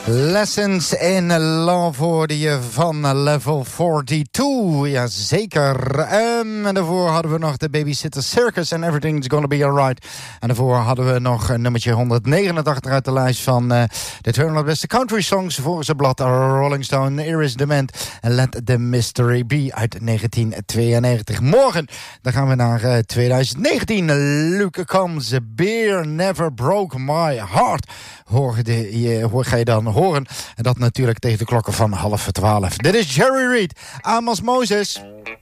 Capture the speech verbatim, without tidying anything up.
Lessons in Love hoorde je van Level forty-two. Jazeker. Um, en daarvoor hadden we nog de Babysitter Circus en Everything's Gonna Be Alright. En daarvoor hadden we nog een nummertje honderdnegenentachtig uit de lijst van uh, de tweehonderd beste country songs. Volgens het blad Rolling Stone, Iris Dement en Let the Mystery Be uit negentien tweeënnegentig. Morgen, dan gaan we naar uh, twintig negentien. Luke Combs, Beer Never Broke My Heart. Hoor, de, je, hoor ga je dan horen. En dat natuurlijk tegen de klokken van half twaalf. Dit is Jerry Reed, Amos Moses.